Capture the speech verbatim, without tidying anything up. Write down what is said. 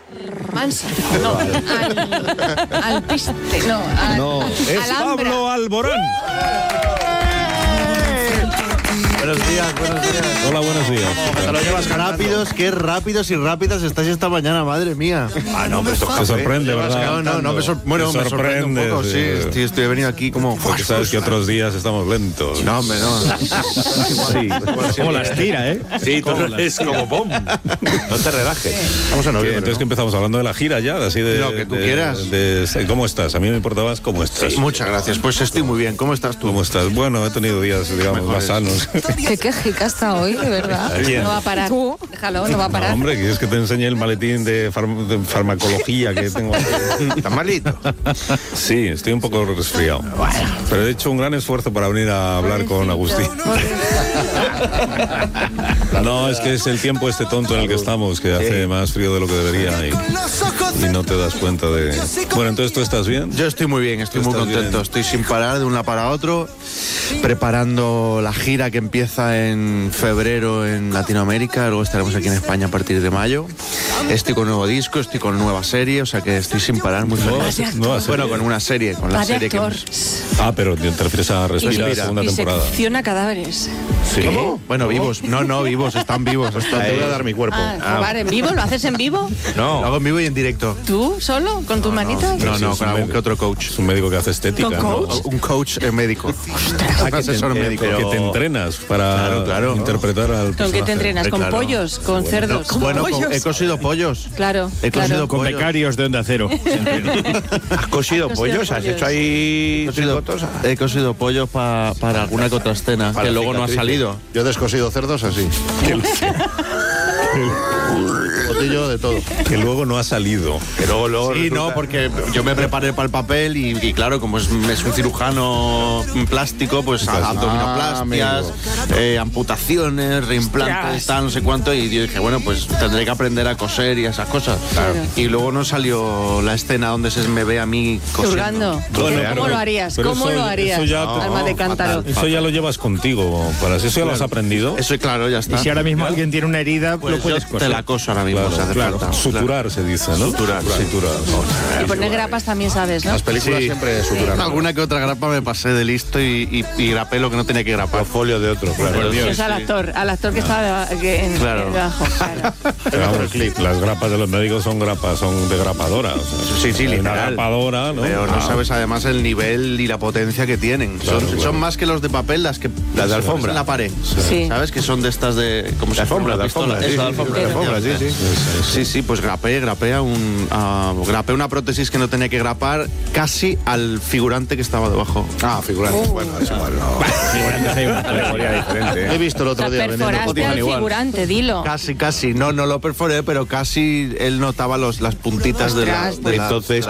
Mansa. No, al, al piste. No, al, no, es Pablo Alborán. Buenos días, buenos días. Hola, buenos días. Te lo llevas rápidos, qué rápidos y rápidas estáis esta mañana, madre mía. Ah, no, pero esto te sorprende, ¿verdad? No, no, no, me, sor bueno, me sorprende un poco, sí. sí estoy, estoy he venido aquí como... Porque sabes que otros días estamos lentos. No, hombre, no. Sí, como las tira, ¿eh? Sí, todo es como bom. No te relajes. Vamos a no. Entonces ¿no? que empezamos hablando de la gira ya, así de... Lo que tú de, quieras. De, de, ¿Cómo estás? A mí me importabas cómo estás. Sí, muchas gracias. Pues estoy muy bien. ¿Cómo estás tú? ¿Cómo estás? Bueno, he tenido días, digamos, Mejores. más sanos. Qué quejica está hoy, de verdad. No va a parar. Tú, déjalo, no va a parar. No, hombre, ¿quieres que te enseñe el maletín de, farm de farmacología que tengo? ¿Estás malito? Sí, estoy un poco resfriado. Bueno. Pero he hecho un gran esfuerzo para venir a hablar con Agustín. No, es que es el tiempo este tonto en el que estamos, que hace más frío de lo que debería y, y no te das cuenta de... Bueno, entonces, ¿tú estás bien? Yo estoy muy bien, estoy muy contento. Bien? Estoy sin parar de un lado para otro, preparando la gira que empieza en febrero en Latinoamérica, luego estaremos aquí en España a partir de mayo. Estoy con nuevo disco, estoy con nueva serie, o sea que estoy sin parar, muy feliz. Nueva bueno, con una serie, con la serie que... Ah, pero te refieres a Respira, Respira. segunda temporada. Disecciona cadáveres. ¿Sí? ¿Cómo? Bueno, vivos. No, no, vivos, están vivos. Hasta te voy a dar mi cuerpo. Ah, ah. Vale, ¿en vivo? ¿Lo haces en vivo? No. Lo hago en vivo y en directo. ¿Tú solo? ¿Con tus no, manitas? No, no, no con algún que otro coach. Es un médico que hace estética. ¿Con coach? ¿no? Un coach eh, médico. Un asesor médico. Pero... Que te entrenas para claro, claro, interpretar al personaje. ¿Con qué te entrenas? ¿Con claro. pollos? ¿Con bueno, cerdos? ¿Con bueno, pollos? Con, he cosido pollos. Claro. He cosido claro. pollos. Con becarios de Onda Cero. ¿Has cosido pollos? ¿Has hecho ahí cosido, he cosido pollos pa, para alguna que otra escena para que luego no ha salido. Yo he descosido cerdos así. Botillo de todo. Que luego no ha salido. Que luego, luego sí, resulta... no, porque yo me preparé para el papel y, y claro, como es, es un cirujano plástico, pues ah, abdominoplastias, eh, amputaciones, reimplantes, tal, no sé cuánto, y yo dije, bueno, pues tendré que aprender a coser y esas cosas. Claro. Y luego no salió la escena donde se me ve a mí cosiendo. Bueno, ¿cómo lo harías? ¿Cómo eso, lo harías? Eso ya, no, alma de cántaro. Fatal, eso ya lo llevas contigo, para eso ya claro. lo has aprendido. Eso claro, ya está. Y si ahora mismo alguien tiene una herida, pues lo puedes coser. Te la coso ahora mismo. Claro, se hace claro. falta. Suturar claro. se dice, ¿no? Suturar, Suturar. sí. Suturar. Y poner grapas también sabes, ¿no? Las películas sí. siempre suturan. Alguna que otra grapa me pasé de listo y, y, y grapé lo que no tenía que grapar. Los folios de otro, claro. Por Dios, es al actor, al actor que estaba que en, claro. debajo. Claro. Pero vamos, clip. Las grapas de los médicos son grapas, son de grapadora. O sea, sí, sí, literal. Una grapadora, ¿no? Pero no ah. sabes además el nivel y la potencia que tienen. Claro, son, claro. son más que los de papel, las que las de alfombra en la pared. Sí. ¿Sabes? Que son de estas de como de alfombra, de alfombra, sí, sí, de alfombra, de alfombra, sí, sí. Sí, sí, pues grapé, grapé a un uh, grapé una prótesis que no tenía que grapar casi al figurante que estaba debajo. Ah, figurante. Oh. Bueno, es igual, no. Figurantes hay una categoría diferente. ¿eh? He visto el otro o sea, día perforaste al figurante, dilo. Casi, casi. No, no lo perforé, pero casi él notaba los, las puntitas. Ostras, de la... De entonces,